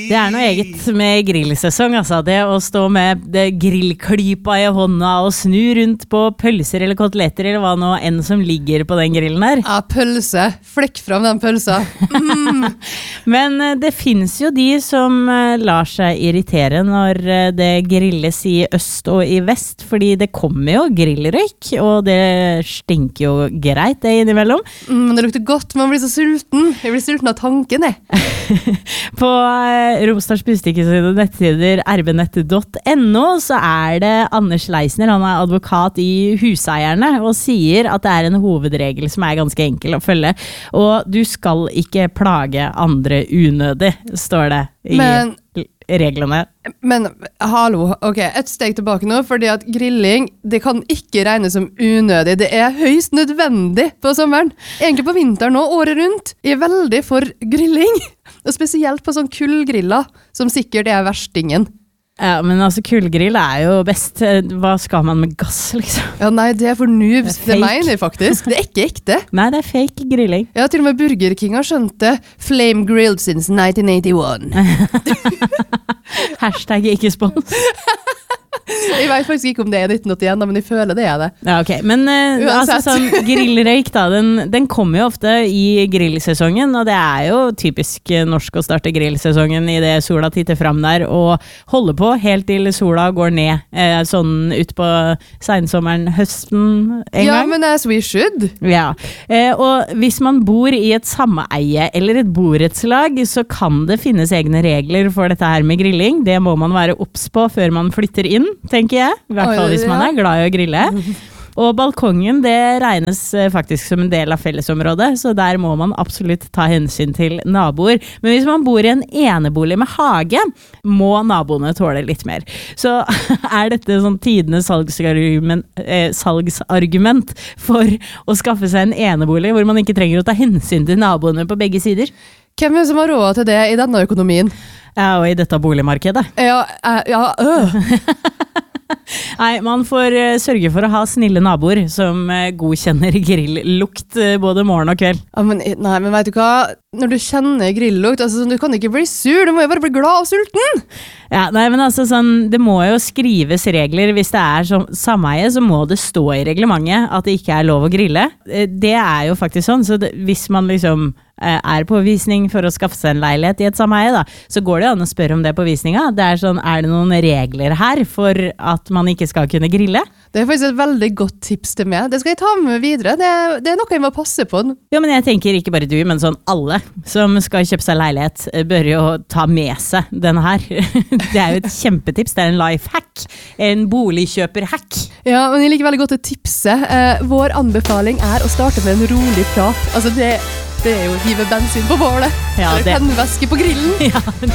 Det noe eget med grillsesong, altså. Det å stå med det grillklypa i hånda og snu rundt på pølser eller koteletter eller hva nå enn som ligger på den grillen der. Ja, pølse. Flekk fram den pølsa. Men det finnes jo de som lar seg irritere når det grilles i øst og i vest, fordi det kommer jo grillrøyk, og det stinker jo greit det innimellom. Men det lukter godt, man blir så sulten. Jeg blir sulten av tanken, På Romsdals Bustikkes nettsider rbnett.no så det Anders Leisner, han advokat i Huseierne, og sier at det en hovedregel som ganske enkel å følge, og du skal ikke plage andre unødig, står det i reglene. Men hallo, ok, et steg tilbake nå, fordi at grilling, det kan ikke regnes som unødig, det høyst nødvendig på sommeren. Egentlig på vinteren nå, året rundt, jeg veldig for grilling, og spesielt på sånn kullgriller, som sikkert verstingen. Ja, men altså kullgrill jo best. Hva skal man med gass, liksom? Ja, nei, det for noobs. Det mener jeg faktisk. Det ikke ekte. Nei, det fake grilling. Ja, til og med Burger King har skjønt det. Flame grilled since 1981. Hashtag ikke spons. Jeg vet faktisk ikke om det 1981, men jeg føler det det. Ja, ok. Men altså, sånn, grillrøyk da, den kommer jo ofte i grillsesongen, og det jo typisk norsk å starte grillsesongen i det sola titter frem der, og holde på helt til sola går ned, sånn ut på sensommeren, høsten en gang. Ja, men as we should. Ja, og hvis man bor i et sameie eller et borettslag, så kan det finnes egne regler for dette her med grilling. Det må man være obs på før man flytter inn, tenker jeg. I hvert fall hvis man glad i å grille. Og balkongen, det regnes faktisk som en del av fellesområdet, så der må man absolutt ta hensyn til naboer. Men hvis man bor i en enebolig med hage, må naboene tåle litt mer. Så dette sånn tidenes salgsargument for å skaffe seg en enebolig hvor man ikke trenger å ta hensyn til naboene på begge sider? Hvem som har råd til det i denne økonomien? Ja, og i dette boligmarkedet. Nei, man får sørge for å ha snille naboer som godkjenner grilllukt både morgen og kveld. Ja, men vet du hva? Når du kjenner grilllukt, altså, du kan ikke bli sur, du må jo bare bli glad og sulten. Ja, nei, men altså sånn, det må jo skrives regler. Hvis det som sameie, så må det stå i reglementet at det ikke lov å grille. Det jo faktisk sånn, så hvis man liksom på visning for å skaffe seg en leilighet i et sameie, da, så går det an å spørre om det på visninga. Det sånn, det noen regler her for at man ikke skal kunne grille? Det faktisk et veldig godt tips til meg. Det skal jeg ta med videre. Det noe jeg må passe på. Ja, men jeg tenker ikke bare du, men sånn alle som skal kjøpe seg leilighet bør jo ta med seg denne her. Det jo et kjempetips. Det en lifehack. En boligkjøperhack. Ja, men jeg liker veldig godt å tipse. Vår anbefaling å starte med en rolig prat. Altså det jo å hive bensin på bålet. Ja, eller tennvæske på grillen. Ja,